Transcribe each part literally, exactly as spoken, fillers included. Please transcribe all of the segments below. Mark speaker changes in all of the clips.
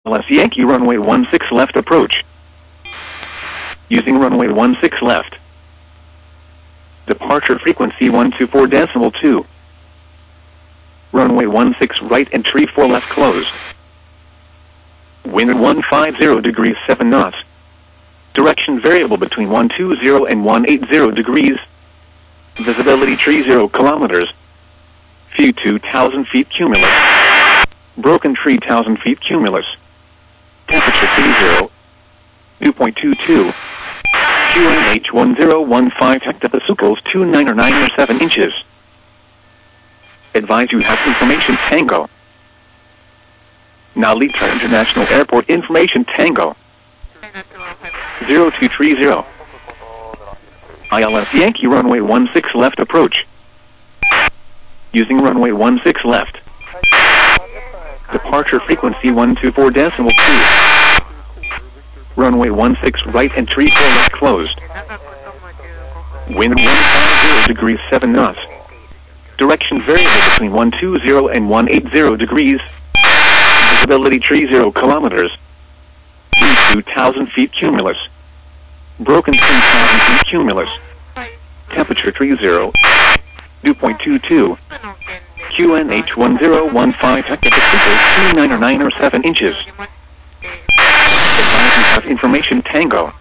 Speaker 1: L S Yankee runway one six left approach. Using runway one six left. Departure frequency one two four decimal two. Runway one six right entry four left closed. Wind one five zero degrees seven knots. Direction variable between one two zero and one eight zero degrees. Visibility tree zero kilometers. View two thousand feet cumulus. Broken tree one thousand feet cumulus. Temperature three zero. Dew point two two. Q N H one zero one five hectopascals two nine or nine or seven inches. Advise you have information Tango. Narita International Airport information Tango. zero two three zero. I L S Yankee runway one six left approach. Using runway one six left. Departure frequency one two four decimal two. Runway one six right entry four left closed. Wind one five zero degrees seven knots. Direction variable between one two zero and one eight zero degrees. Visibility tree zero kilometers. View two thousand feet cumulus. Broken three thousand feet cumulus. Temperature three zero. Dew point two two. Q N H one zero one five hectopascals two nine or nine or seven inches. Advise you have information Tango.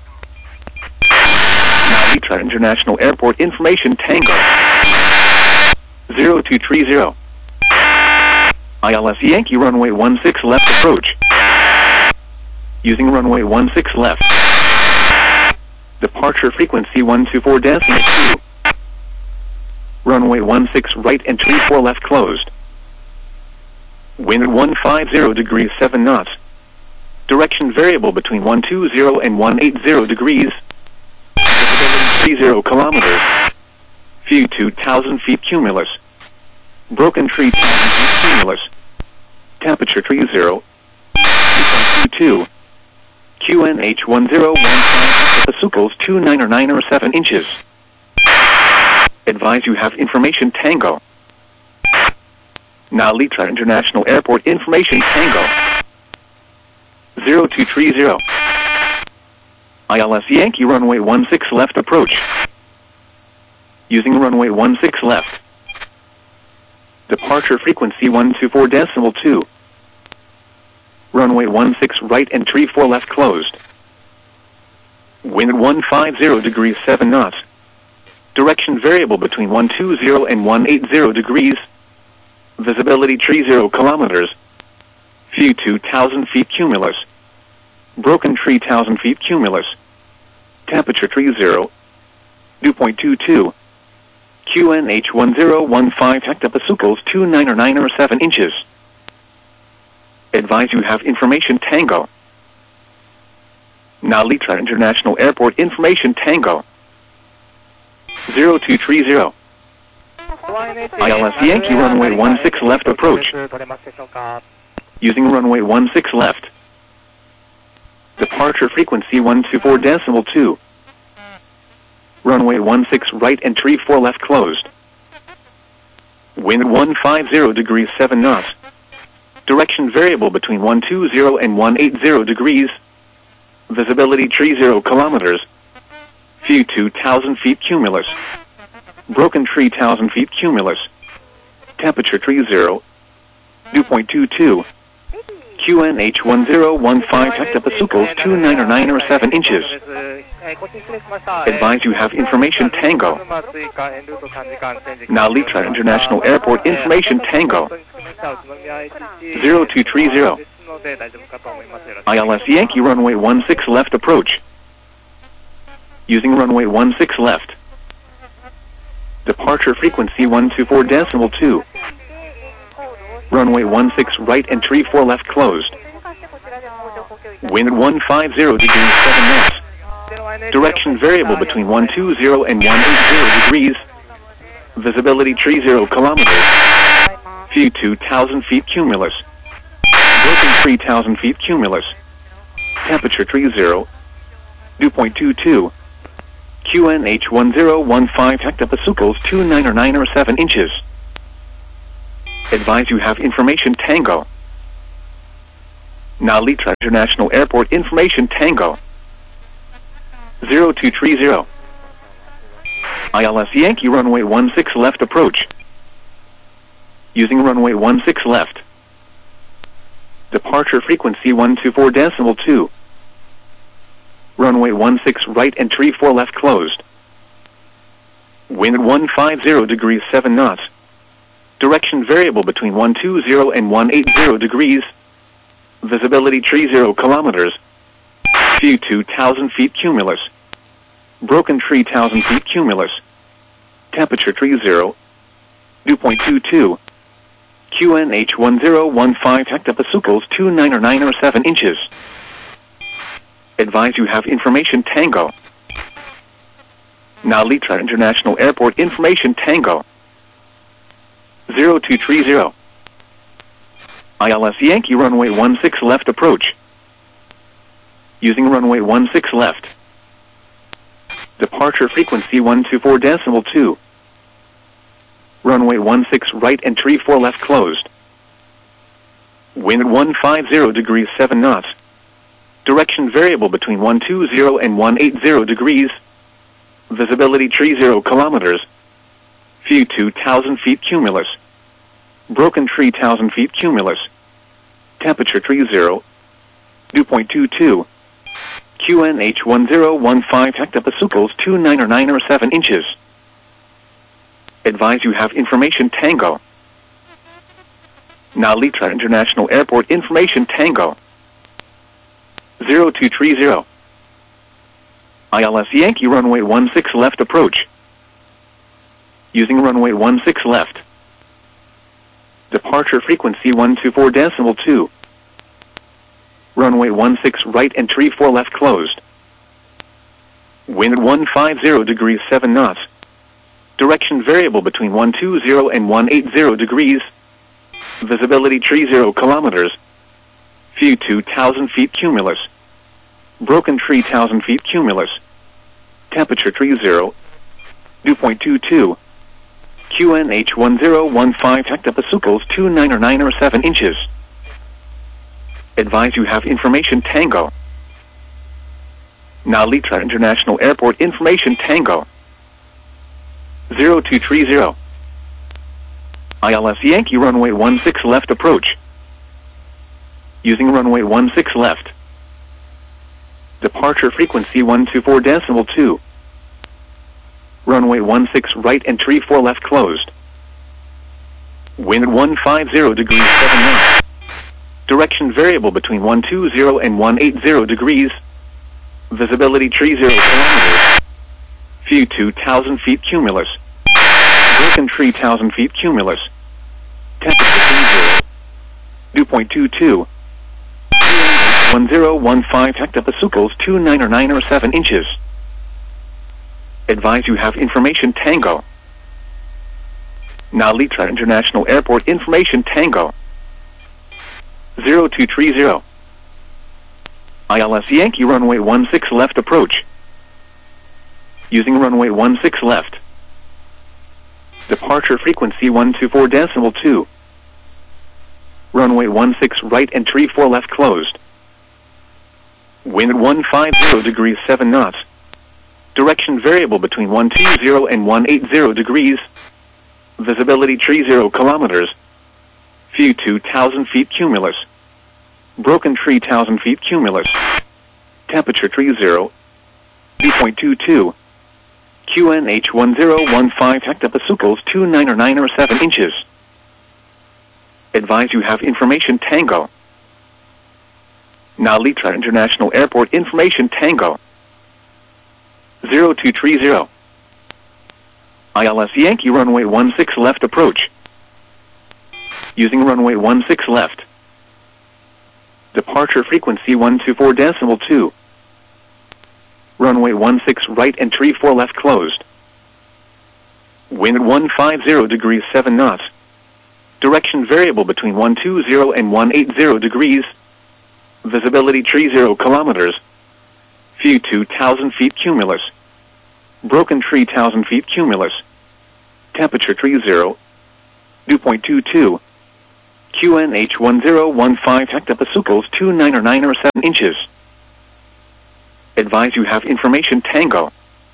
Speaker 1: Narita International Airport information Tango. zero two three zero. I L S Yankee runway one six left approach. Using runway one six left. Departure frequency one two four decimal two. Runway one six right entry four left closed. Wind one five zero degrees seven knots. Direction variable between one two zero and one eight zero degrees. Visibility three zero kilometers. View two thousand feet cumulus. Broken tree one thousand feet cumulus. Temperature three zero. Dew point two two. Q N H one zero one five hectopascals two nine or nine or seven inches. Advise you have information Tango. Narita International Airport information Tango. zero two three zero. I L S Yankee runway one six left approach. Using runway one six left. Departure frequency one two four decimal two. Runway one six right entry four left closed. Wind one five zero degrees seven knots. Direction variable between one two zero and one eight zero degrees. Visibility tree zero kilometers. View two thousand feet cumulus. Broken tree one thousand feet cumulus. Temperature three zero. Dew point two two. Q N H one zero one five hectopascals two nine or nine or seven inches. Advise you have information Tango. Narita International Airport information Tango. zero two three zero. I L S Yankee runway one six left approach. Using runway one six left. Departure frequency one two four decimal two. Runway one six right entry four left closed. Wind one five zero degrees seven knots. Direction variable between one two zero and one eight zero degrees. Visibility tree zero kilometers. View two thousand feet cumulus. Broken tree one thousand feet cumulus. Temperature three zero. Dew point two two. Q N H one zero one five hectopascals two nine or nine or seven inches. Advise you have information Tango. Narita International Airport information Tango. zero two three zero. I L S Yankee runway one six left approach. Using runway one six left. Departure frequency one two four decimal two. Runway one six right entry four left closed. Wind one five zero degrees seven knots. Direction variable between one two zero and one eight zero degrees. Visibility tree zero kilometers. View two thousand feet cumulus. Broken tree one thousand feet cumulus. Temperature three zero. Dew point two two. Q N H one zero one five hectopascals two nine or nine or seven inches. Advise you have information Tango. Nalita International Airport information Tango. zero two three zero. I L S Yankee runway one six left approach. Using runway one six left. Departure frequency one two four decimal two. Runway one six right and three four left closed. Wind one five zero degrees seven knots. Direction variable between one two zero and one eight zero degrees. Visibility three zero kilometers. View two thousand feet cumulus. Broken three thousand feet cumulus. Temperature three zero. Dew point two two. Q N H one zero one five hectopascals two nine or nine or seven inches. Advise you have information Tango. Nalita International Airport information Tango. zero two three zero. I L S Yankee runway one six left approach. Using runway one six left. Departure frequency one two four decimal two. Runway one six right and three four left closed. Wind one five zero degrees seven knots. Direction variable between one two zero and one eight zero degrees. Visibility three zero kilometers. View two thousand feet cumulus. Broken three thousand feet cumulus. Temperature three zero. Dew point two two. Q N H one zero one five hectopascals two nine or nine or seven inches. Advise you have information Tango. Nalita International Airport information Tango. zero two three zero. I L S Yankee runway one six left approach. Using runway one six left. Departure frequency one two four decimal two. Runway one six right and three four left closed. Wind one five zero degrees seven knots. Direction variable between one two zero and one eight zero degrees. Visibility three zero kilometers. View two thousand feet cumulus. Broken three thousand feet cumulus. Temperature three zero. Dew point two two. Q N H one zero one five hectopascals two nine or nine or seven inches. Advise you have information Tango. Nalita International Airport information Tango. zero two three zero. I L S Yankee runway one six left approach. Using runway one six left. Departure frequency one two four decimal two. Runway one six right and three four left closed. Wind one five zero degrees seven knots. Direction variable between one two zero and one eight zero degrees. Visibility three zero kilometers. View two thousand feet cumulus. Broken three thousand feet cumulus. Temperature three zero. Dew point two two. one zero one five hectopascals two nine or nine or seven inches. Advise you have information Tango. Nalita International Airport information Tango. zero two three zero. I L S Yankee runway one six left approach. Using runway one six left. Departure frequency one two four decimal two. Runway one six right and three four left closed. Wind one five zero degrees seven knots. Direction variable between one two zero and one eight zero degrees. Visibility three zero kilometers. View two thousand feet cumulus. Broken three thousand feet cumulus. Temperature three zero. Dew point two two. Q N H one zero one five hectopascals two nine or nine or seven inches. Advise you have information Tango. Nalita International Airport information Tango. zero two three zero. I L S Yankee runway one six left approach. Using runway one six left. Departure frequency one two four decimal two. Runway one six right and three four left closed. Wind one five zero degrees seven knots. Direction variable between one two zero and one eight zero degrees. Visibility three zero kilometers. View two thousand feet cumulus. Broken three thousand feet cumulus. Temperature three zero. Dew point two two. Q N H one zero one five hectopascals two nine or nine or seven inches. Advise you have information Tango.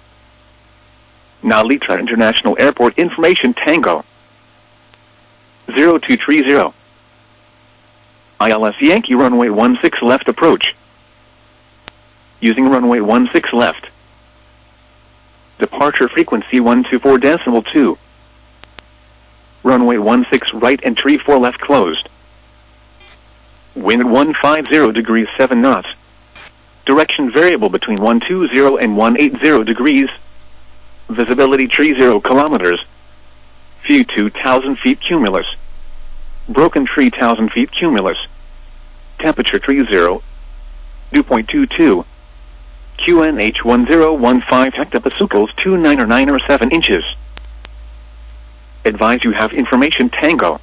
Speaker 1: Nalitra International Airport information Tango. zero two three zero. I L S Yankee runway one six left approach. Using runway one six left. Departure frequency one two four decimal two. Runway one six right and tree four left closed. Wind one five zero degrees seven knots. Direction variable between one two zero and one eight zero degrees. Visibility tree zero kilometers. View two thousand feet cumulus. Broken tree thousand feet cumulus. Temperature tree zero. Dew point two two. Q N H one zero one five hectopascals two nine or nine or seven inches. Advise you have information Tango.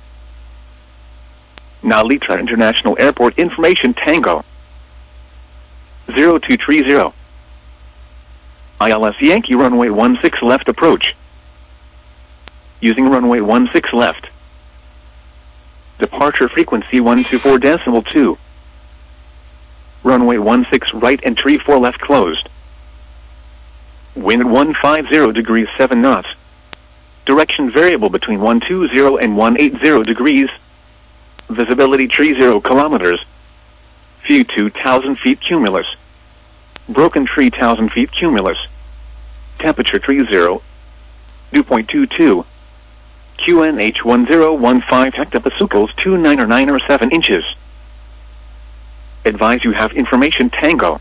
Speaker 1: Nalitra International Airport information Tango. zero two three zero. I L S Yankee runway one six left approach. Using runway one six left. Departure frequency one two four decimal two. Runway one six right and tree four left closed. Wind one five zero degrees seven knots. Direction variable between one two zero and one eight zero degrees. Visibility tree zero kilometers. View two thousand feet cumulus. Broken tree thousand feet cumulus. Temperature tree zero. Dew point two two. Q N H one zero one five hectopascals two nine or nine or seven inches. Advise you have information Tango.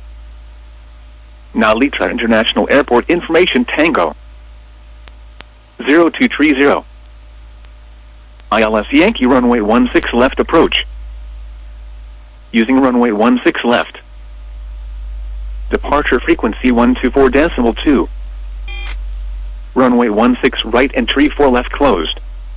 Speaker 1: Nalitra International Airport information Tango. zero two three zero. I L S Yankee runway one six left approach. Using runway one six left. Departure frequency one two four decimal two. Runway one six right and tree four left closed.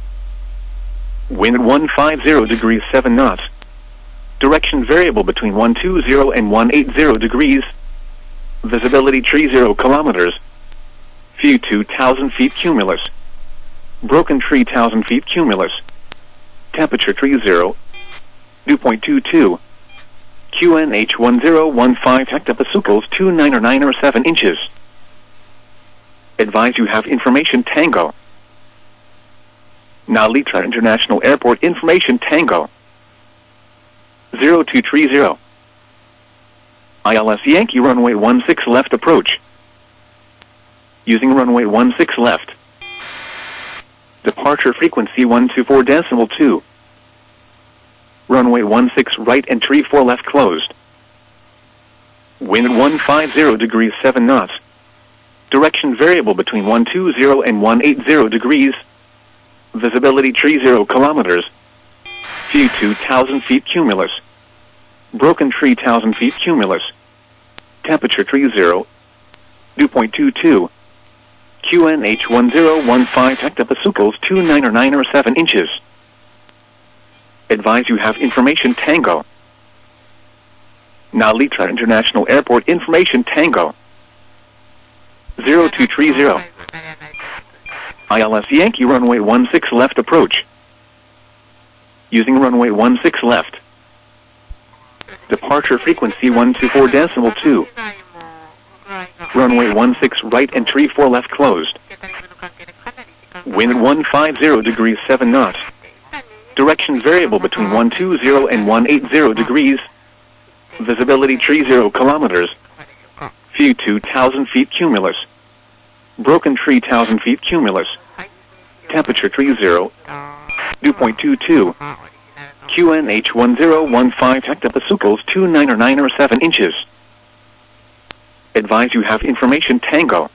Speaker 1: Wind one five zero degrees seven knots. Direction variable between one two zero and one eight zero degrees. Visibility tree zero kilometers. View two thousand feet cumulus. Broken tree thousand feet cumulus. Temperature tree zero. Dew point two two. Q N H one zero one five hectopascals two nine or nine or seven inches. Advise you have information Tango. Nalitra International Airport information Tango. zero two three zero. I L S Yankee runway one six left approach. Using runway one six left. Departure frequency one two four decimal two. Runway one six right and tree four left closed. Wind one five zero degrees seven knots. Direction variable between one two zero and one eight zero degrees. Visibility tree zero kilometers. View two thousand feet cumulus. Broken tree thousand feet cumulus. Temperature tree zero. Dew point two two. Q N H one zero one five hectopascals two nine or nine or seven inches. Advise you have information Tango. Nalitra International Airport information Tango. zero two three zero. I L S Yankee runway one six left approach. Using runway one six left. Departure frequency one two four decimal two. Runway one six right and tree four left closed. Wind one five zero degrees seven knots. Direction variable between one two zero and one eight zero degrees. Visibility tree zero kilometers. View two thousand feet cumulus. Broken tree thousand feet cumulus. Temperature tree zero. Dew point two two. Q N H one zero one five hectopascals two nine or nine or seven inches. Advise you have information Tango.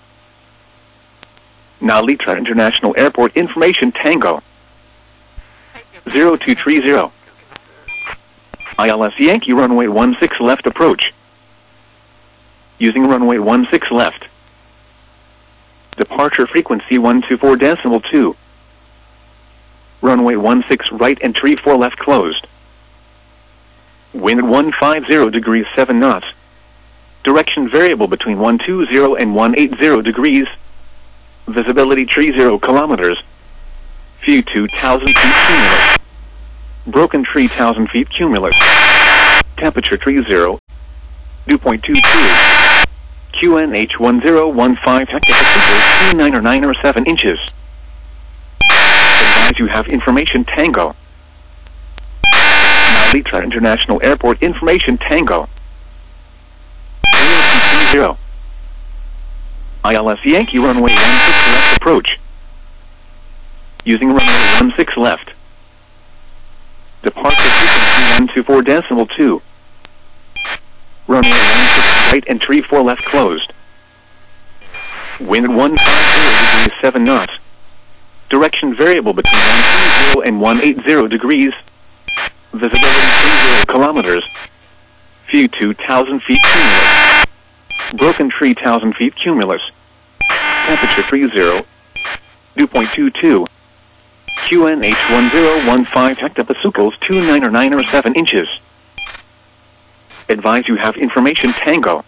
Speaker 1: Nalitra International Airport information Tango. zero two three zero. I L S Yankee runway one six left approach. Using runway one six left. Departure frequency one two four decimal two. Runway one six right and tree four left closed. Wind one five zero degrees seven knots. Direction variable between one two zero and one eight zero degrees. Visibility tree zero kilometers. View two thousand feet cumulus. Broken tree one thousand feet cumulus. Temperature three zero. Dew point two two. Q N H one zero one five hectopascals two nine or nine or seven inches. Advise you have information Tango. Nalitra International Airport information Tango. zero two three zero. I L S Yankee runway one six left approach. Using runway one six left. Departure frequency one two four decimal two. Runway one six right and tree four left closed. Wind one five zero degrees seven knots. Direction variable between one two zero and one eight zero degrees. Visibility three zero kilometers. View two thousand feet cumulus. Broken tree one thousand feet cumulus. Temperature three zero. Dew point two two. Q N H one zero one five hectopascals two nine or nine or seven inches. Advise you have information Tango.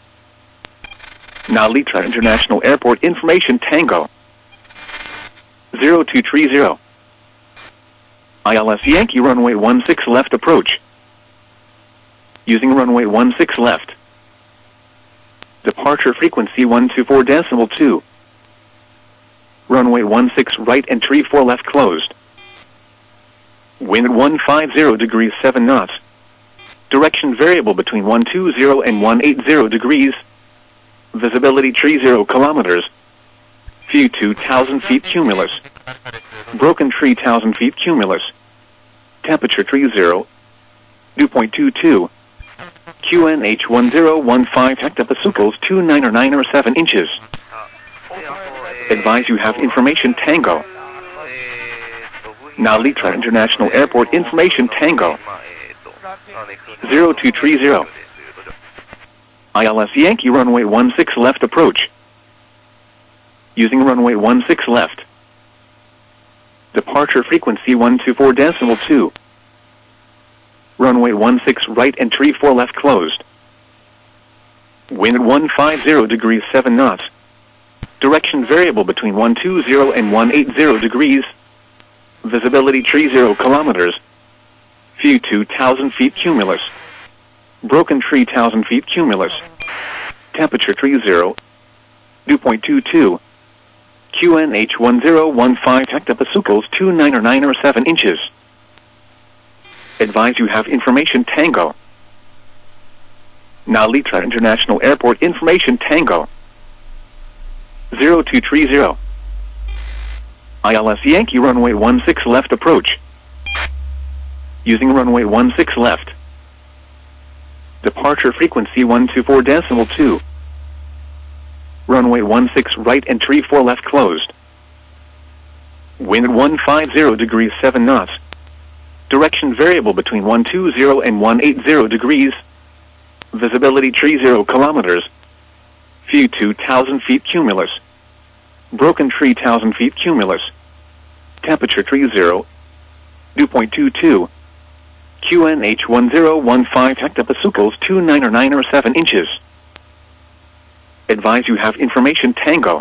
Speaker 1: Nalitra International Airport information Tango. zero two three zero. I L S Yankee runway one six left approach. Using runway one six left. Departure frequency one two four decimal two. Runway one six right and tree four left closed. Wind one five zero degrees seven knots. Direction variable between one two zero and one eight zero degrees. Visibility three zero kilometers. View two thousand feet cumulus. Broken tree one thousand feet cumulus. Temperature three zero. Dew point two two. Q N H one zero one five hectopascals two nine or nine or seven inches. Advise you have information Tango. Nalitra International Airport information Tango. zero two three zero. I L S Yankee runway one six left approach. Using runway one six left. Departure frequency one two four decimal two. Runway one six right and tree four left closed. Wind one five zero degrees seven knots. Direction variable between one two zero and one eight zero degrees. Visibility three zero kilometers. View two thousand feet cumulus. Broken tree one thousand feet cumulus. Temperature three zero. Dew point two two. Q N H one zero one five hectopascals two nine or nine or seven inches. Advise you have information Tango. Nalitra International Airport information Tango. zero two three zero. I L S Yankee runway one six left approach. Using runway one six left. Departure frequency one two four decimal two. Runway one six right and tree four left closed. Wind one five zero degrees seven knots. Direction variable between one two zero and one eight zero degrees. Visibility three zero kilometers. View two thousand feet cumulus. Broken tree one thousand feet cumulus. Temperature three zero. Dew point two two. Q N H one zero one five hectopascals two nine or nine or seven inches. Advise you have information Tango.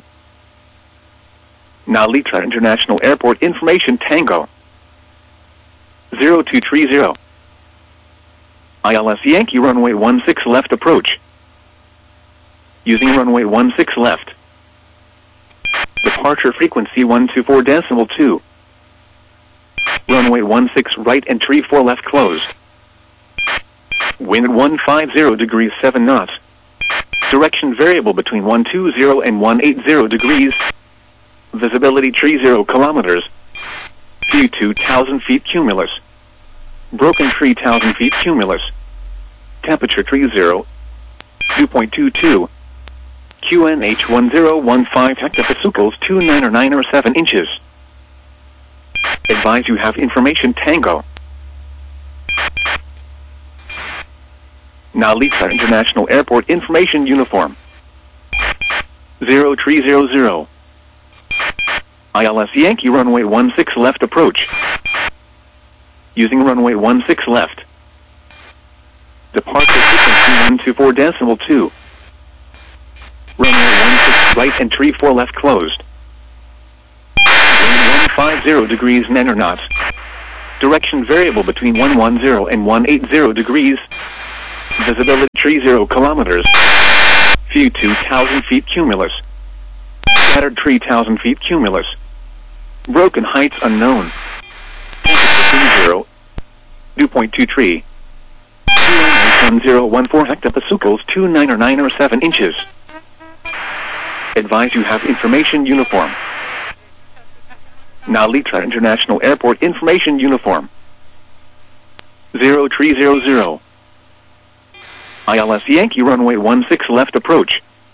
Speaker 1: Nalitra International Airport information Tango. zero two three zero. I L S Yankee runway one six left approach. Using runway one six left. Departure frequency one two four decimal two. Runway one six right and tree four left closed. Wind one five zero degrees seven knots. Direction variable between one two zero and one eight zero degrees. Visibility three zero kilometers. View two thousand feet cumulus. Broken tree one thousand feet cumulus. Temperature three zero. Dew point two two. Q N H one zero one five hectopascals two nine or nine or seven inches. Advise you have information Tango. Nalitra International Airport information uniform. zero three zero zero. I L S Yankee runway one six left approach. Using runway one six left. Departure frequency one two four decimal two. Runway one six right and tree four left closed. Wind one five zero degrees nine knots. Direction variable between one hundred ten and one hundred eighty degrees. Visibility three zero kilometers. View two thousand feet cumulus. Scattered three thousand feet cumulus. Broken heights unknown. Temperature three zero. Dew point two three. one zero one four hectopascals two nine or nine or seven inches. Advise you have information uniform. Nalitra International Airport information uniform. zero three zero zero. I L S Yankee runway one six left approach.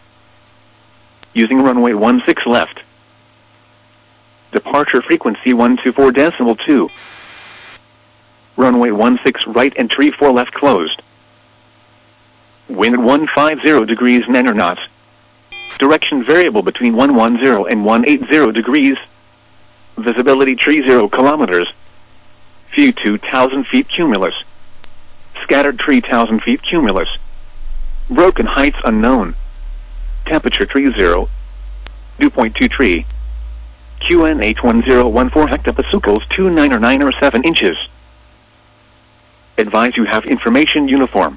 Speaker 1: Using runway one six left. Departure frequency one two four decimal two. Runway one six right and three four left closed. Wind one five zero degrees nine knots. Direction variable between one one zero and one eighty degrees. Visibility three zero kilometers. View two thousand feet cumulus. Scattered three thousand feet cumulus. Broken heights unknown. Temperature three zero. Dew point two three. Q N H one zero one four hectopascals two nine or nine or seven inches. Advise you have information uniform.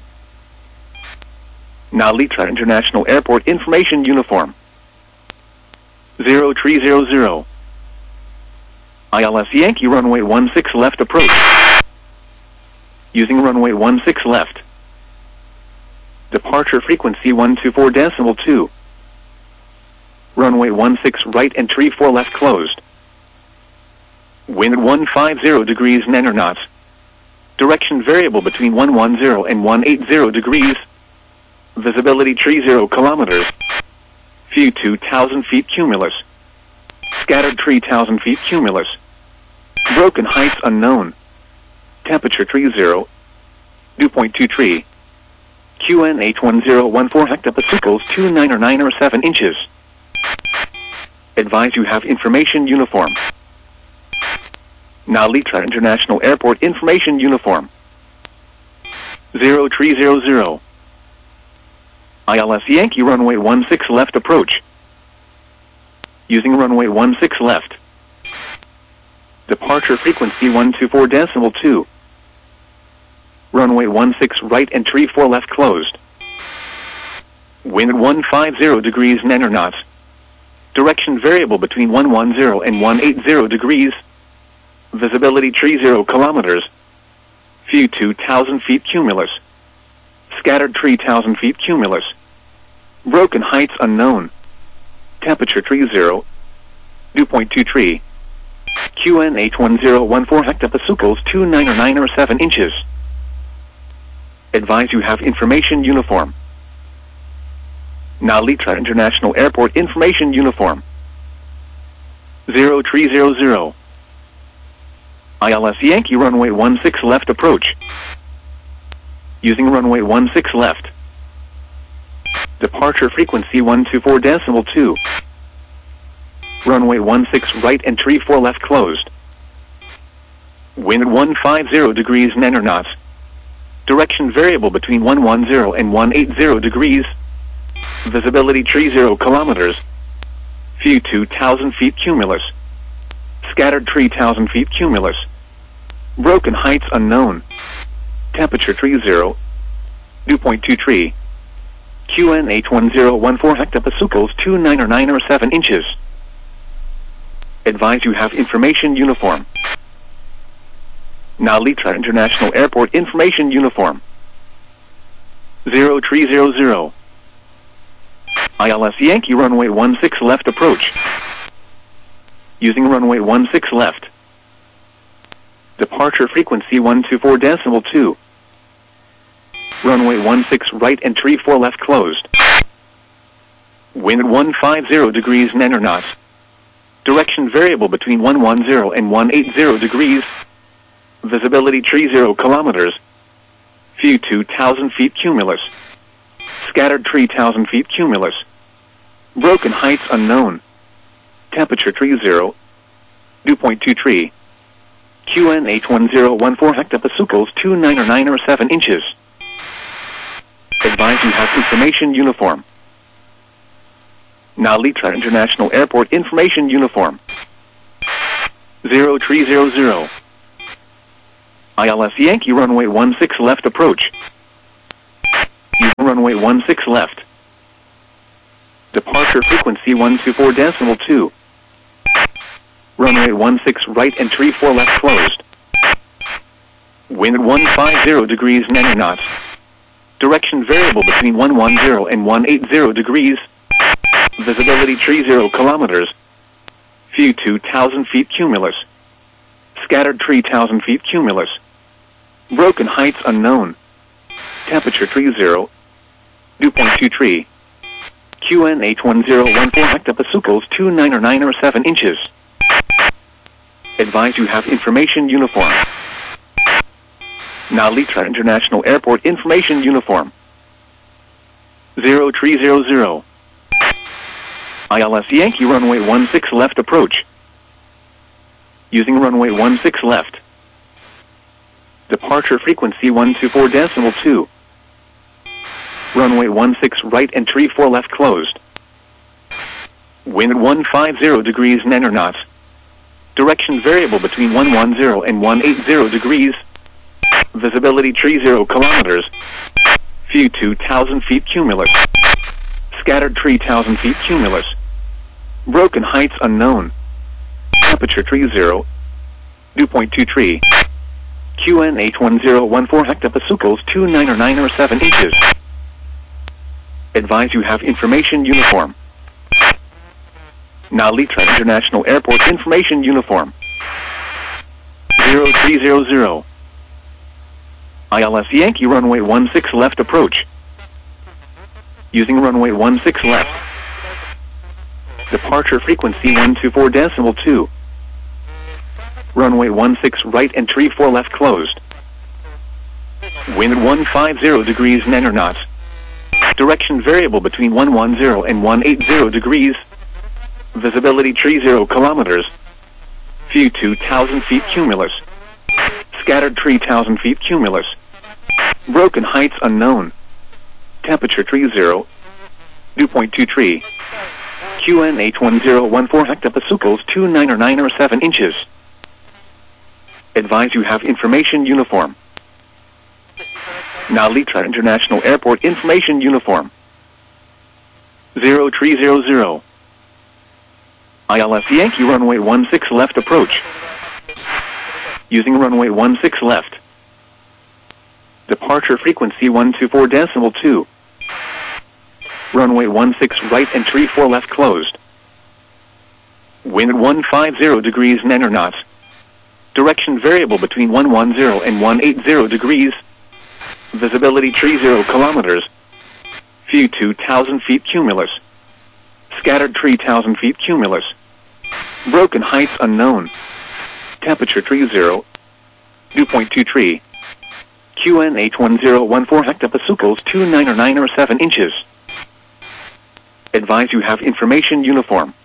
Speaker 1: Nalitra International Airport information uniform. zero three zero zero. I L S Yankee runway one six left approach. Using runway one six left. Departure frequency one two four decimal two. Runway one six right and three four left closed. Wind one five zero degrees nine knots. Direction variable between one one zero and one eighty degrees. Visibility three zero kilometers. View two thousand feet cumulus. Scattered three thousand feet cumulus. Broken heights unknown. Temperature three zero. Dew point two three. Q N H one zero one four hectopascals two nine or nine or seven inches. Advise you have information uniform. Nalitra International Airport information uniform. zero three zero zero. I L S Yankee runway one six left approach. Using runway one six left. Departure frequency one two four decimal two. Runway one six right and three four left closed. Wind one five zero degrees nine knots. Direction variable between one one zero and one eighty degrees. Visibility three zero kilometers. View two thousand feet cumulus. Scattered three thousand feet cumulus. Broken heights unknown. Temperature three zero. Dew point two three. Q N H one zero one four hectopascals two nine or nine or seven inches. Advise you have information uniform. Nalitra International Airport information uniform. zero three zero zero. I L S Yankee runway one six left approach. Using runway one six left. Departure frequency one two four decimal two. Runway one six right and three four left closed. Wind one five zero degrees nine knots. Direction variable between one one zero and one eighty degrees. Visibility three zero kilometers. View two thousand feet cumulus. Scattered three thousand feet cumulus. Broken heights unknown. Temperature three zero. Dew point two three. Q N H one zero one four hectopascals two nine or nine or seven inches. Advise you have information uniform. Nalitra International Airport information uniform. zero three zero zero. I L S Yankee runway one six left approach. Using runway one six left. Departure frequency one two four decimal two. Runway one six right and three four left closed. Wind one five zero degrees nine knots. Direction variable between one one zero and one eighty degrees. Visibility three zero kilometers. View two thousand feet cumulus. Scattered three thousand feet cumulus. Broken heights unknown. Temperature three zero. Dew point two three. Q N H one zero one four hectopascals two nine or nine or seven inches. Advise you have information uniform. Nalitra International Airport information uniform. zero three zero zero. I L S Yankee runway one six left approach. Using runway one six left. Departure frequency one two four decimal two. Runway one six right entry four left closed. Wind one five zero degrees nine knots. Direction variable between one one zero and one eight zero degrees. Visibility three zero kilometers. View two thousand feet cumulus. Scattered three thousand feet cumulus. Broken heights unknown. Temperature three zero. Dew point two three. Q N H one zero one four hectopascals two nine or nine or seven inches. Advise you have information uniform. Now Litra International Airport information uniform. zero three zero zero. I L S Yankee runway one six left approach. Using runway one six left. Departure frequency one two four decimal two. Runway one six right entry four left closed. Wind one five zero degrees nine knots. Direction variable between one one zero and one eight zero degrees. Visibility three zero kilometers. View two thousand feet cumulus. Scattered three thousand feet cumulus. Broken heights unknown. Temperature three zero. Dew point two three. Q N H one zero one four hectopascals two nine or nine or seven inches. Advise you have information uniform. Now Litra International Airport information uniform. zero three zero zero. I L S Yankee runway one six left approach. Using runway one six left. Departure frequency one two four decimal two. Runway one six right entry four left closed. Wind one five zero degrees nine knots. Direction variable between one one zero and one eight zero degrees. Visibility three zero kilometers. View two thousand feet cumulus. Scattered three thousand feet cumulus. Broken heights unknown. Temperature three zero. Dew point two three. Q N H one zero one four hectopascals two nine or nine or seven inches. Advise you have information uniform. Now Litra International Airport information uniform. zero three zero zero. I L S Yankee runway one six left approach. Using runway one six left. Departure frequency one two four decimal two. Runway one six right entry four left closed. Wind one five zero degrees nine knots. Direction variable between one one zero and one eight zero degrees. Visibility three zero kilometers. View two thousand feet cumulus. Scattered three thousand feet cumulus. Broken heights unknown. Temperature three zero. Dew point two three. Q N H one zero one four hectopascals two nine or nine or seven inches. Advise you have information uniform.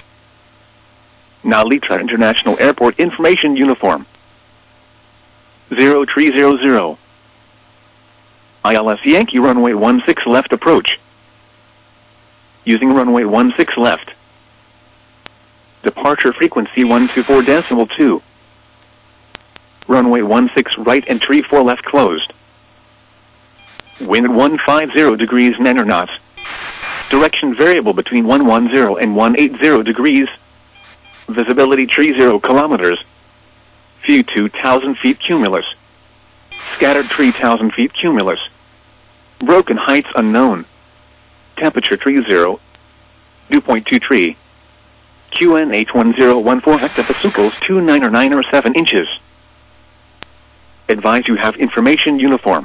Speaker 1: Now Litra International Airport information uniform. zero three zero zero. I L S Yankee runway one six left approach. Using runway one six left. Departure frequency one two four decimal two. Runway one six right entry four left closed. Wind one five zero degrees nine knots. Direction variable between one one zero and one eight zero degrees. Visibility three zero kilometers. View two thousand feet cumulus. Scattered three thousand feet cumulus. Broken heights unknown. Temperature three zero. Dew point two three. Q N H one zero one four hectopascals two nine or nine or seven inches. Advise you have information uniform.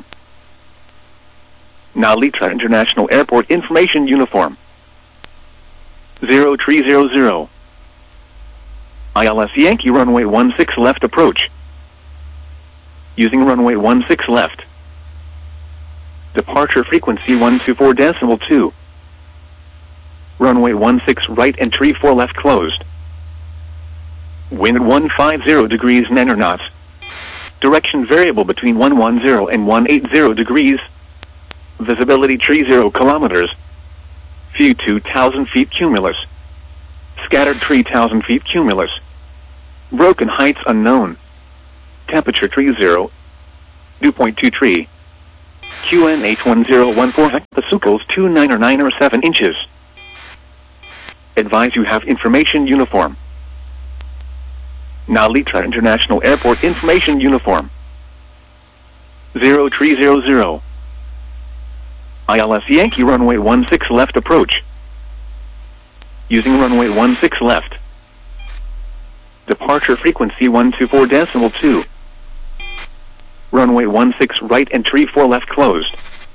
Speaker 1: Now Litra International Airport information uniform. zero three zero zero. I L S Yankee runway one six left approach. Using runway one six left. Departure frequency one two four decimal two. Runway one six right entry four left closed. Wind one five zero degrees nine knots. Direction variable between one one zero and one eight zero degrees. Visibility three zero kilometers. View two thousand feet cumulus. Scattered three thousand feet cumulus. Broken heights unknown. Temperature three zero. two point two three. Q N eight one zero one four hectopascals two nine or nine or seven inches. Advise you have information uniform. Nalitra International Airport information uniform. zero three zero zero. I L S Yankee runway one six left approach. Using runway one six left. Departure frequency one two four decimal two. Runway one six right and three four left closed.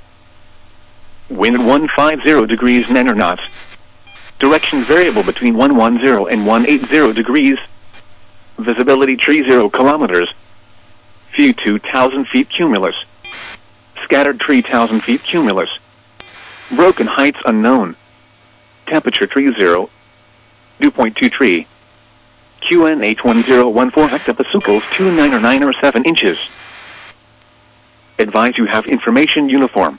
Speaker 1: Wind one five zero degrees nine knots. Direction variable between one one zero and one eight zero degrees. Visibility three zero kilometers. View two thousand feet cumulus. Scattered three thousand feet cumulus. Broken heights unknown. Temperature three zero. two point two three. Q N eight one zero one four hectopascals two nine or nine or seven inches. Advise you have information uniform.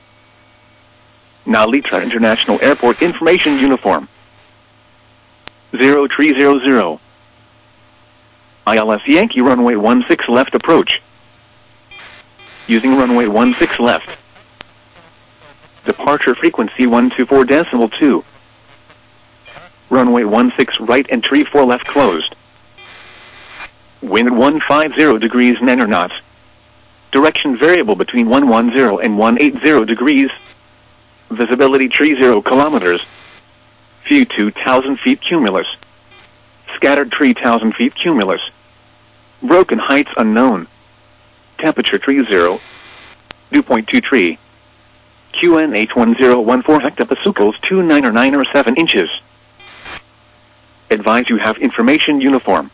Speaker 1: Nalitra International Airport information uniform. zero three zero zero. I L S Yankee runway one six left approach. Using runway one six left. Departure frequency one two four decimal two. Runway one six right and three four left closed. Wind one five zero degrees nine knots. Direction variable between one one zero and one eight zero degrees. Visibility three zero kilometers. View two thousand feet cumulus. Scattered three thousand feet cumulus. Broken heights unknown. Temperature three zero. two point two three. Q N eight one zero one four hectopascals two nine or nine or seven inches. Advise you have information uniform.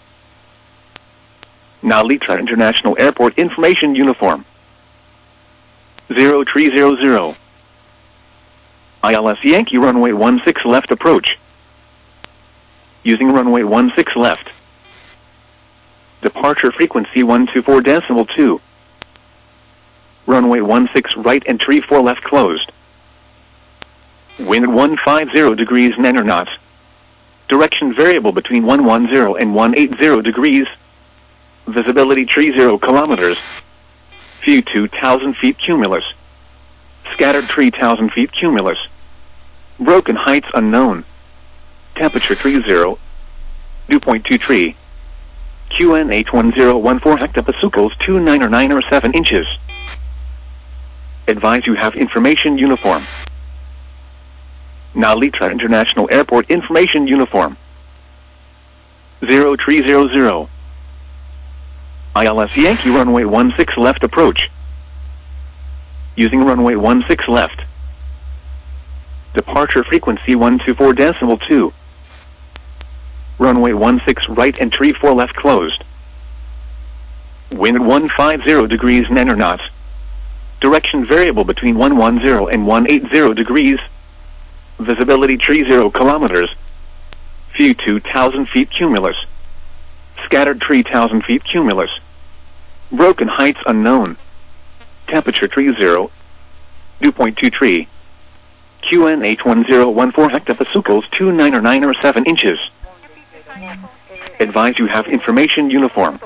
Speaker 1: Nalitra International Airport information uniform. zero three zero zero. I L S Yankee runway one six left approach. Using runway one six left. Departure frequency one two four decimal two. Runway one six right and three four left closed. Wind one five zero degrees nine knots. Direction variable between one one zero and one eight zero degrees. Visibility three zero kilometers. View two thousand feet cumulus. Scattered three thousand feet cumulus. Broken heights unknown. Temperature three zero. two point two three. Q N eight one zero one four hectopascals two nine or nine or seven inches. Advise you have information uniform. Nalitra International Airport information uniform. zero three zero zero. I L S Yankee runway one six left approach. Using runway one six left. Departure frequency one two four decimal two. Runway one six right and three four left closed. Wind one five zero degrees nine knots. Direction variable between one one zero and one eight zero degrees. Visibility three zero kilometers. View two thousand feet cumulus. Scattered three thousand feet cumulus. Broken heights unknown. Temperature three zero. two point two three. Q N eight one zero one four hectopascals two nine or nine or seven inches. Advise you have information uniform.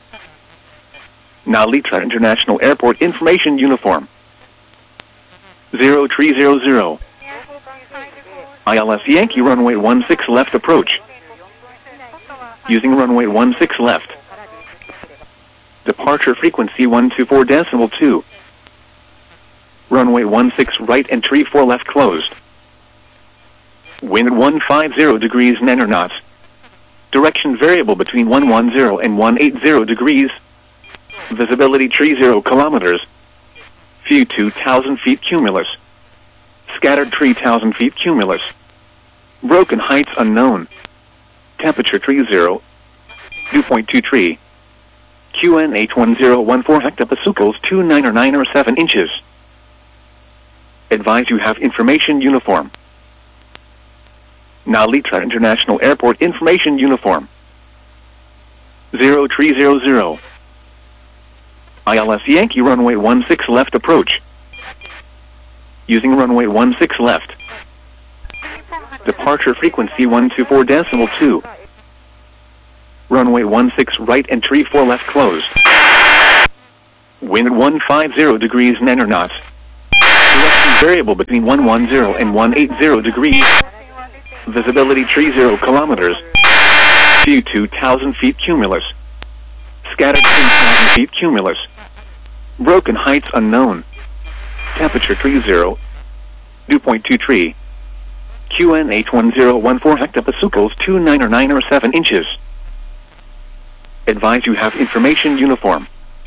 Speaker 1: Nalitra International Airport information uniform. zero three zero zero. I L S Yankee runway one six left approach. Using runway one six left. Departure frequency one two four decimal two. Runway one six right and three four left closed. Wind one five zero degrees nine knots. Direction variable between one one zero and one eight zero degrees. Visibility three zero kilometers. View two thousand feet cumulus. Scattered three thousand feet cumulus. Broken heights unknown. Temperature three zero. two point two three. Q N eight one zero one four hectopascals two nine or nine or seven inches. Advise you have information uniform. Nalitra International Airport information uniform. zero three zero zero. I L S Yankee runway one six left approach. Using runway one six left. Departure frequency one two four decimal two. Runway one six right and three four left closed. Wind at one hundred fifty degrees nine knots. Direction variable between one hundred ten and one hundred eighty degrees. Visibility three zero kilometers. View two thousand feet cumulus. Scattered three thousand feet cumulus. Broken heights unknown. Temperature three zero. Dew point two three. Q N H one zero one four hectopascals two nine or nine or seven inches. Advise you have information uniform.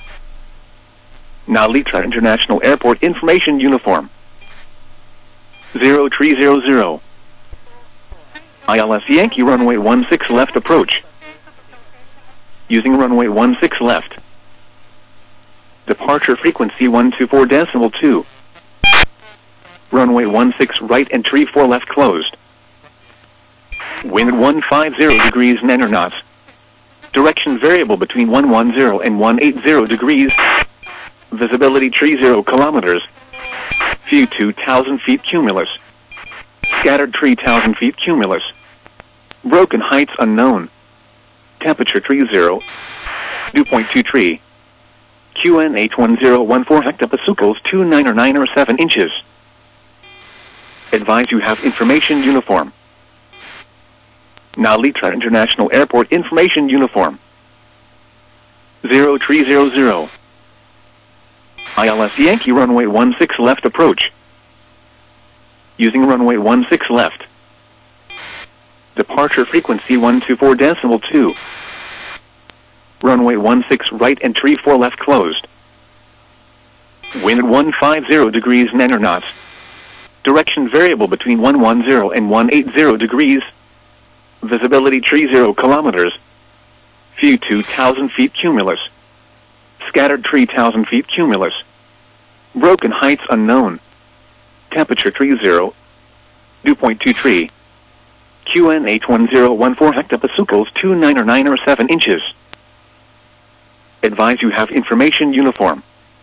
Speaker 1: Now Litra International Airport information uniform. zero three zero zero. I L S Yankee runway one six left approach. Using runway one six left. Departure frequency one two four decimal two. Runway one six right and three four left closed. Wind at one hundred fifty degrees nine knots. Direction variable between one hundred ten and one hundred eighty degrees. Visibility three zero kilometers. View two thousand feet cumulus. Scattered three thousand feet cumulus. Broken heights unknown. Temperature three zero. Dew point two three. Q N H one zero one four hectopascals two nine or nine or seven inches. Advise you have information uniform. Now Litra International Airport information uniform. zero three zero zero. I L S Yankee runway one six left approach. Using runway one six left. Departure frequency one two four decimal two. Runway one six right and three four left closed. Wind at one hundred fifty degrees nine knots. Direction variable between one hundred ten and one hundred eighty degrees. Visibility three zero kilometers. View two thousand feet cumulus. Scattered three thousand feet cumulus. Broken heights unknown. Temperature three zero. Dew point two three. Q N H one zero one four hectopascals two nine or nine or seven inches. Advise you have information uniform.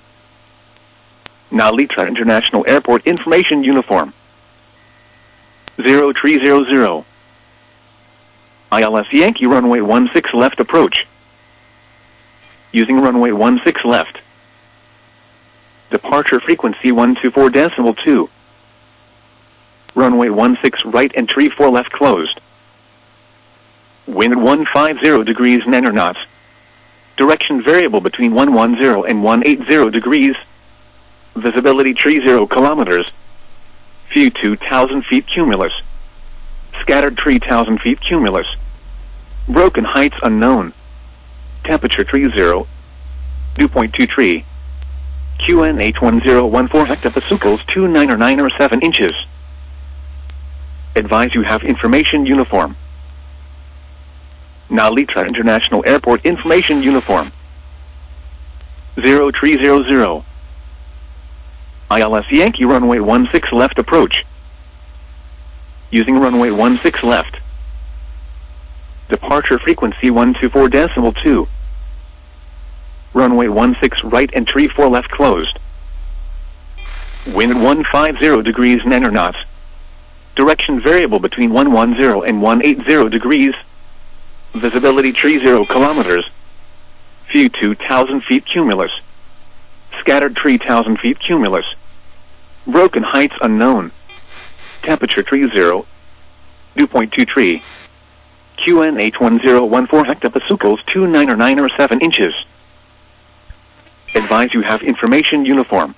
Speaker 1: Now Litra International Airport information uniform. zero three zero zero. I L S Yankee runway one six left approach. Using runway one six left. Departure frequency one two four decimal two. Runway one six right and three four left closed. Wind at one hundred fifty degrees nine knots. Direction variable between one hundred ten and one hundred eighty degrees. Visibility three zero kilometers. View two thousand feet cumulus. Scattered three thousand feet cumulus. Broken heights unknown. Temperature three zero. Dew point two three. Q N H one zero one four hectopascals two nine or nine or seven inches. Advise you have information uniform. Now Litra International Airport information uniform. zero three zero zero. I L S Yankee runway one six left approach. Using runway one six left. Departure frequency one two four decimal two. Runway one six right and three four left closed. Wind at one hundred fifty degrees nine knots. Direction variable between one hundred ten and one hundred eighty degrees. Visibility three zero kilometers. View two thousand feet cumulus. Scattered three thousand feet cumulus. Broken heights unknown. Temperature three zero. Dew point two three. Q N H one zero one four hectopascals two nine or nine or seven inches. Advise you have information uniform.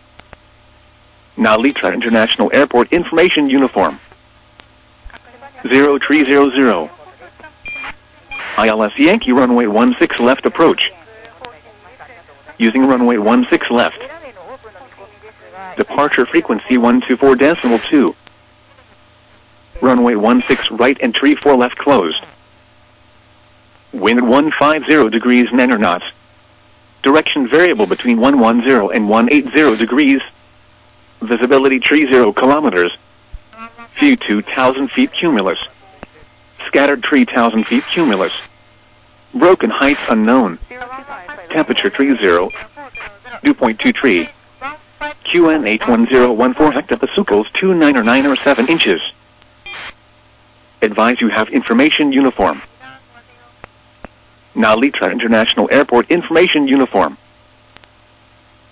Speaker 1: Now Litra International Airport information uniform. zero three zero zero. I L S Yankee runway one six left approach. Using runway one six left. Departure frequency one two four decimal two. Runway one six right and three four left closed. Wind at one hundred fifty degrees nine knots. Direction variable between one hundred ten and one hundred eighty degrees. Visibility three zero kilometers. View two thousand feet cumulus. Scattered three thousand feet cumulus. Broken heights unknown. Temperature three zero. Dew point two three. Q N H one zero one four hectopascals two nine or nine or seven inches. Advise you have information uniform. Now Litra International Airport information uniform.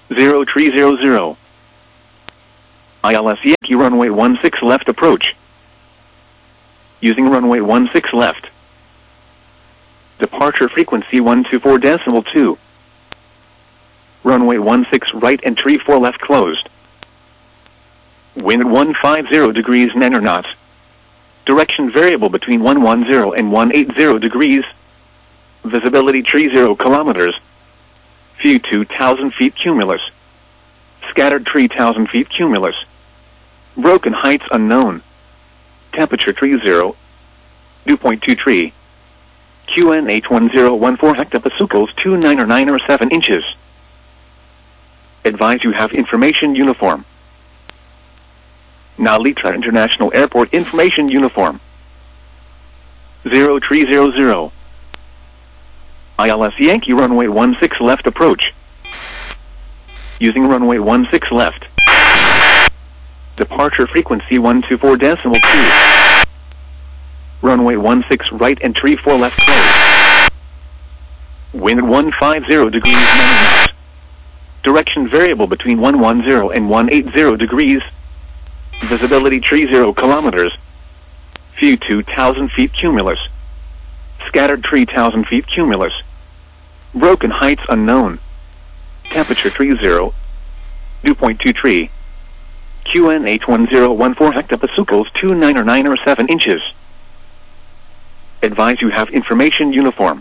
Speaker 1: zero three zero zero. I L S Yankee runway one six left approach. Using runway one six left. Departure frequency one two four decimal two. Runway one six right and tree four left closed. Wind one five zero degrees nine knots. Direction variable between one ten and one eighty degrees. Visibility tree zero kilometers. View two thousand feet cumulus. Scattered three thousand feet cumulus. Broken heights unknown. Temperature tree zero. Dew point two three. Q N H one zero one four hectopascals two nine or nine or seven inches. Advise you have information uniform. Nalitra International Airport information uniform. zero three zero zero. I L S Yankee runway one six left approach. Using runway one six left. Departure frequency one two four decimal two. Runway one six right and tree four left closed. Wind one five zero degrees nine knots. Direction variable between one ten and one eighty degrees. Visibility tree zero kilometers. View two thousand feet cumulus. Scattered three thousand feet cumulus. Broken heights unknown. Temperature tree zero. Dew point two three. Q N H one zero one four hectopascals two nine or nine or seven inches. Advise you have information uniform.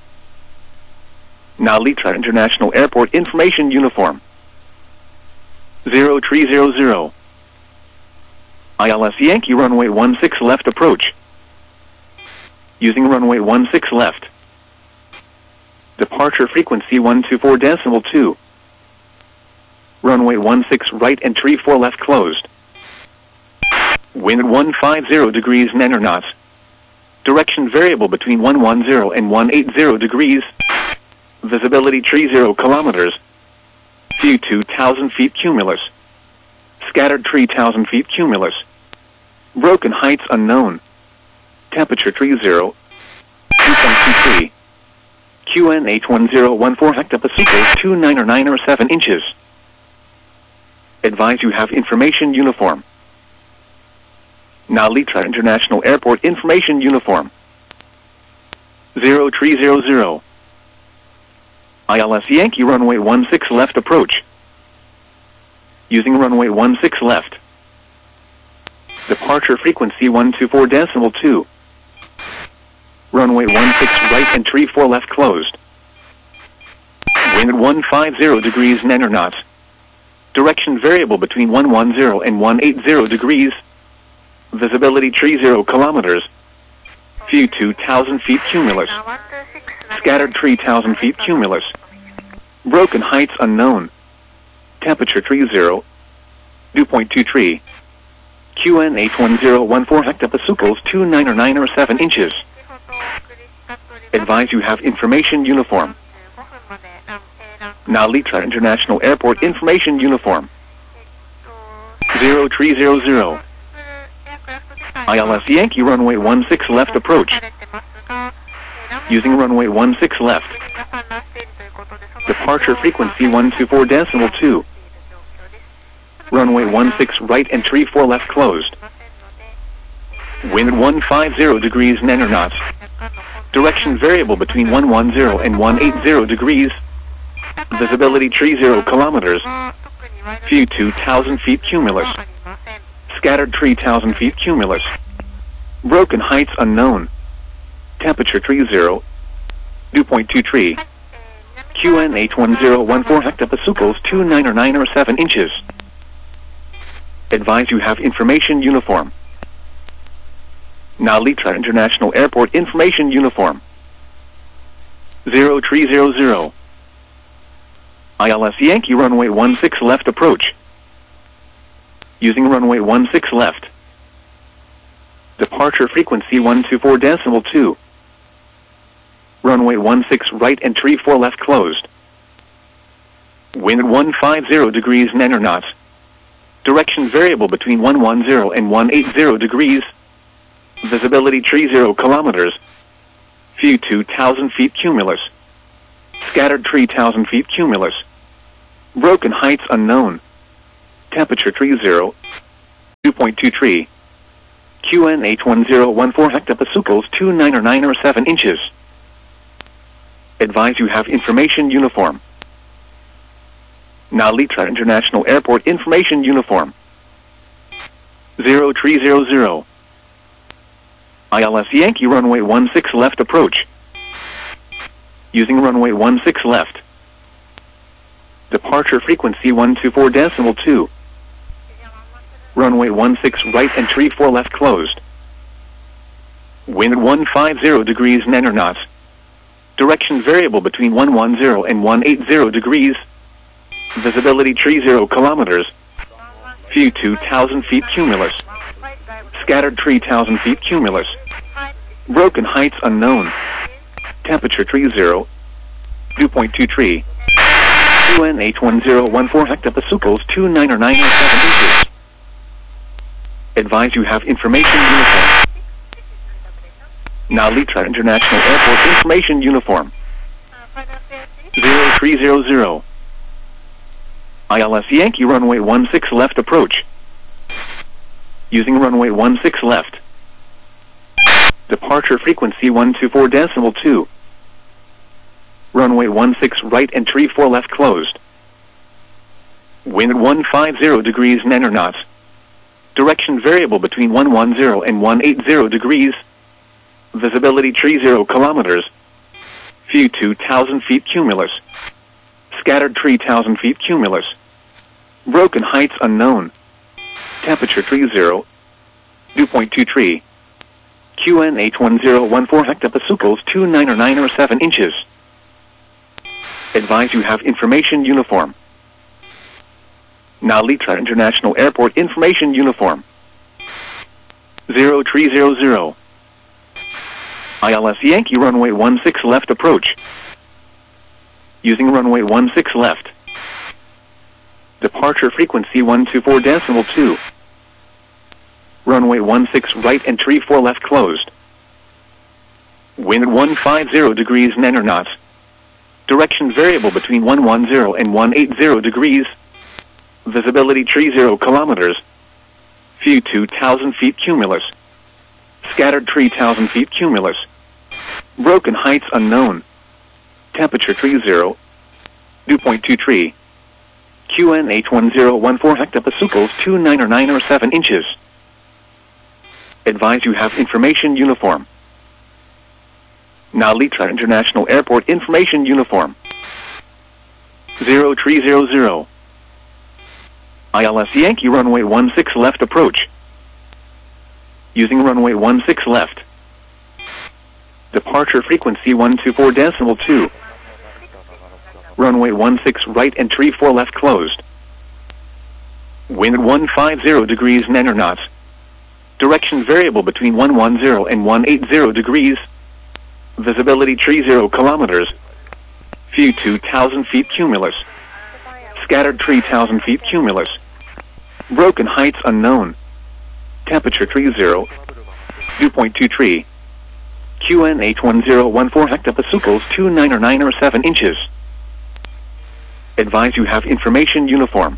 Speaker 1: Nalitra International Airport information uniform. zero three zero zero. I L S Yankee runway one six left approach. Using runway one six left. Departure frequency one two four decimal two. Runway one six right and tree four left closed. Wind one five zero degrees nine knots. Direction variable between one ten and one eighty degrees. Visibility tree zero kilometers. View two thousand feet cumulus. Scattered three thousand feet cumulus. Broken heights unknown. Temperature tree zero. Dew point two three. Q N H one zero one four hectopascals two nine or nine or seven inches. Advise you have information uniform. Nalitra International Airport information uniform. zero three zero zero. I L S Yankee runway one six left approach. Using runway one six left. Departure frequency one two four decimal two. Runway one six right and tree four left closed. Wind one five zero degrees nine knots. Direction variable between one ten and one eighty degrees. Visibility tree zero kilometers. View two thousand feet cumulus. Scattered three thousand feet cumulus. Broken heights unknown. Temperature tree zero. Dew point two three. Q N H one zero one four hectopascals two nine or nine or seven inches. Advise you have information uniform. Nalitra International Airport information uniform. zero three zero zero. I L S Yankee runway one six left approach. Using runway one six left. Departure frequency one two four decimal two. Runway one six right and tree four left closed. Wind one five zero degrees nine knots. Direction variable between one ten and one eighty degrees. Visibility tree zero kilometers. View two thousand feet cumulus. Scattered three thousand feet cumulus. Broken heights unknown. Temperature tree zero. Dew point two three. Q N H one zero one four hectopascals two nine or nine or seven inches. Advise you have information uniform. Nalitra International Airport information uniform. zero three zero zero. I L S Yankee runway one six left approach. Using runway one six left. Departure frequency one two four decimal two. Runway one six right and tree four left closed. Wind one five zero degrees nine knots. Direction variable between one ten and one eighty degrees. Visibility tree zero kilometers. View two thousand feet cumulus. Scattered three thousand feet cumulus. Broken heights unknown. Temperature three zero. dew point two three. Q N H one zero one four hectopascals two nine or nine or seven inches. Advise you have information uniform. Nalitra International Airport information uniform. zero three zero zero. I L S Yankee runway one six left approach. Using runway one six left. Departure frequency one two four decimal two. Runway one six right entry four left closed. Wind one five zero degrees nine knots. Direction variable between one one zero and one eight zero degrees. Visibility three zero kilometers. View two thousand feet cumulus. Scattered three thousand feet cumulus. Broken heights unknown. Temperature three zero. dew point two three. Q N H one zero one four hectopascals two nine or nine or seven inches. Advise you have information uniform. Nalitra International Airport information uniform. zero three zero zero. I L S Yankee runway one six left approach. Using runway one six left. Departure frequency one two four decimal two. Runway one six right entry four left closed. Wind one five zero degrees nine knots. Direction variable between one one zero and one eight zero degrees. Visibility three zero kilometers. View two thousand feet cumulus. Scattered three thousand feet cumulus. Broken heights unknown. Temperature three zero. dew point two three. Q N H one zero one four hectopascals two nine or nine or seven inches. Advise you have information uniform. Nalitra International Airport information uniform. zero three zero zero. I L S Yankee runway one six left approach. Using runway one six left. Departure frequency one two four decimal two. Runway one six right entry four left closed. Wind one five zero degrees nine knots. Direction variable between one one zero and one eight zero degrees. Visibility three zero kilometers. View two thousand feet cumulus. Scattered three thousand feet cumulus. Broken heights unknown. Temperature three zero. dew point two three. Q N H one zero one four hectopascals two nine or nine or seven inches. Advise you have information uniform. Nalitra International Airport information uniform. zero three zero zero. I L S Yankee runway one six left approach. Using runway one six left. Departure frequency one two four decimal two. Runway one six right entry four left closed. Wind one five zero degrees nine knots. Direction variable between one one zero and one eight zero degrees. Visibility three zero kilometers. View two thousand feet cumulus. Scattered three thousand feet cumulus. Broken heights unknown. Temperature three zero. dew point two three. Q N H one zero one four hectopascals two nine or nine or seven inches. Advise you have information uniform.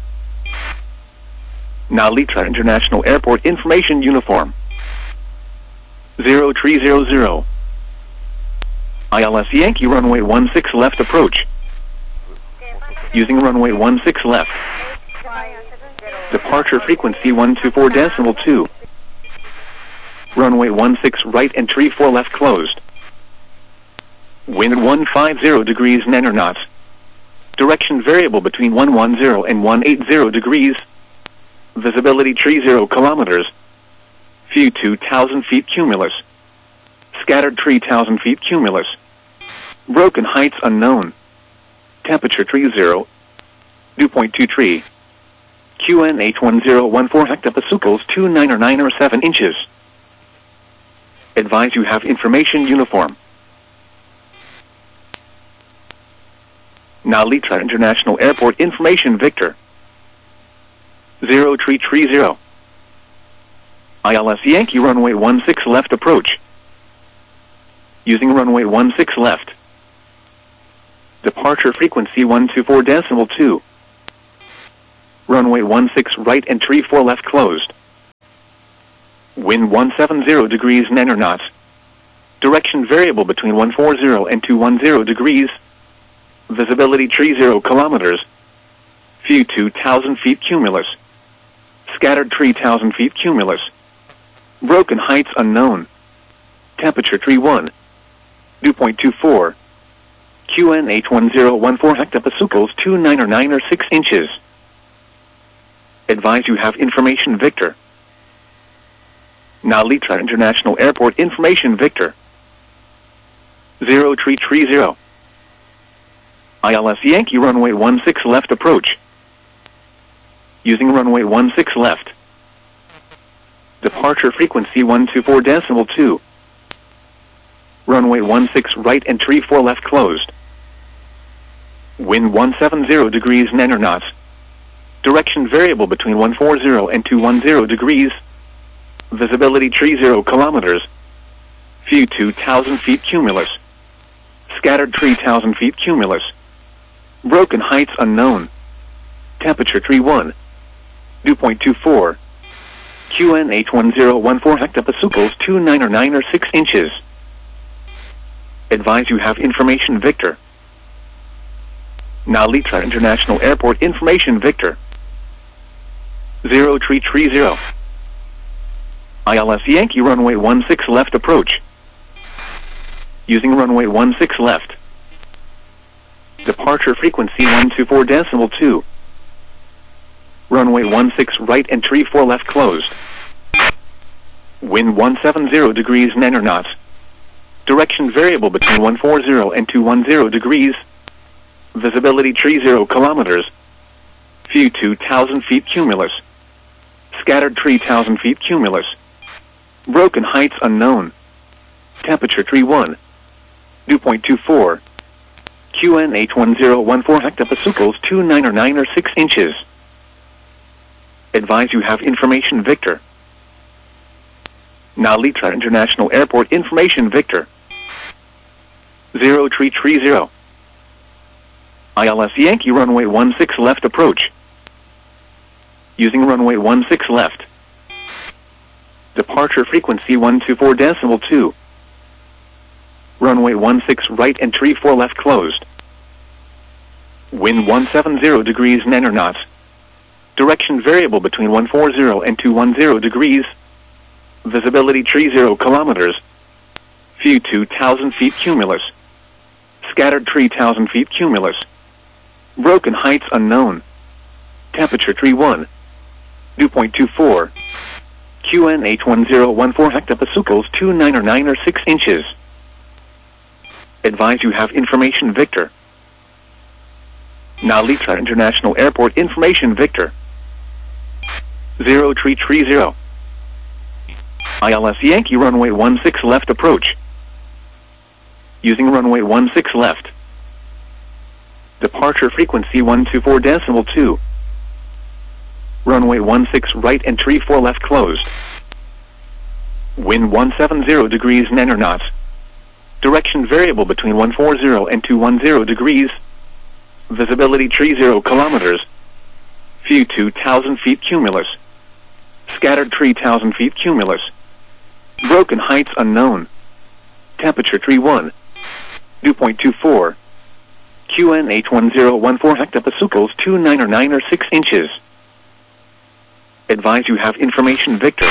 Speaker 1: Nalitra International Airport information uniform. zero three zero zero. I L S Yankee runway one six left approach. Using runway one six left. Departure frequency one two four decimal two. Runway one six right entry four left closed. Wind one five zero degrees nine knots. Direction variable between one one zero and one eight zero degrees. Visibility three zero kilometers. View two thousand feet cumulus. Scattered three thousand feet cumulus. Broken heights unknown. Temperature three zero. dew point two three. Q N H one zero one four hectopascals two nine or nine or seven inches. Advise you have information uniform. Nalitra International Airport information Victor. zero three three zero. I L S Yankee runway one six left approach. Using runway one six left. Departure frequency one two four decimal two. Runway one six right and tree four left closed. Wind one seven zero degrees nine knots. Direction variable between one four zero and two one zero degrees. Visibility tree zero kilometers. View two thousand feet cumulus. Scattered tree one thousand feet cumulus. Broken heights unknown. Temperature tree one. Dew point two four. Q N H one zero one four hectopascals two nine or nine or six inches. Advise you have information Victor. Now Litra International Airport information Victor. Zero tree tree zero. I L S Yankee runway one six left approach. Using runway one six left. Departure frequency one two four decimal two. Runway one six right and tree four left closed. Wind one seven zero degrees nine knots. Direction variable between one four zero and two one zero degrees. Visibility tree zero kilometers. View two thousand feet cumulus. Scattered tree one thousand feet cumulus. Broken heights unknown. Temperature tree one. Dew point two four. Q N H one zero one four hectopascals two nine or nine or six inches. Advise you have information Victor. Now Litra International Airport information Victor. Zero tree tree zero. I L S Yankee runway one six left approach. Using runway one six left. Departure frequency one two four decimal two. Runway one six right and tree four left closed. Wind one seven zero degrees nine knots. Direction variable between one four zero and two one zero degrees. Visibility tree zero kilometers. View two thousand feet cumulus. Scattered tree one thousand feet cumulus. Broken heights unknown. Temperature tree one. Dew point two four. Q N H one zero one four hectopascals two nine or nine or six inches. Advise you have information Victor. Now Litra International Airport information Victor. Zero tree tree zero. I L S Yankee runway one six left approach. Using runway one six left. Departure frequency one two four decimal two. Runway one six right and tree four left closed. Wind one seven zero degrees nine knots. Direction variable between one four zero and two one zero degrees. Visibility tree zero kilometers. View two thousand feet cumulus. Scattered tree one thousand feet cumulus. Broken heights unknown. Temperature tree one. Dew point two four. Q N H one zero one four hectopascals two nine or nine or six inches. Advise you have information Victor. Now Litra International Airport information Victor. Zero tree tree zero. I L S Yankee runway one six left approach. Using runway one six left. Departure frequency one two four decimal two. Runway one six right and tree four left closed. Wind one seven zero degrees nine knots. Direction variable between one four zero and two one zero degrees. Visibility tree zero kilometers. View two thousand feet cumulus. Scattered tree one thousand feet cumulus. Broken heights unknown. Temperature tree one. Dew point two four. Q N H one zero one four hectopascals two nine or nine or six inches. Advise you have information Victor.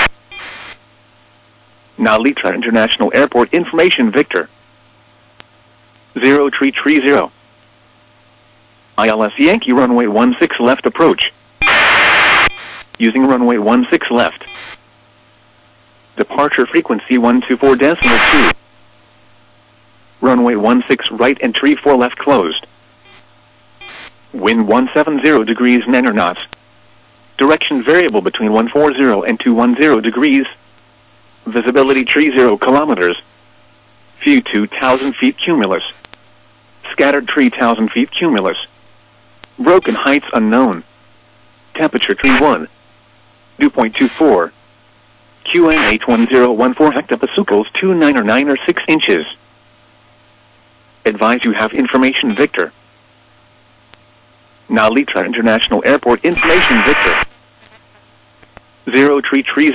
Speaker 1: Now Litra International Airport information Victor. Zero tree tree zero. I L S Yankee runway one six left approach. Using runway one six left. Departure frequency one two four decimal two. Runway one six right and tree four left closed. Wind one seven zero degrees nine knots. Direction variable between one four zero and two one zero degrees. Visibility tree zero kilometers. View two thousand feet cumulus. Scattered tree one thousand feet cumulus. Broken heights unknown. Temperature tree one. Dew point two four. Q N H one zero one four hectopascals two nine or nine or six inches. Advise you have information Victor. Nalitra International Airport information Victor. Zero tree tree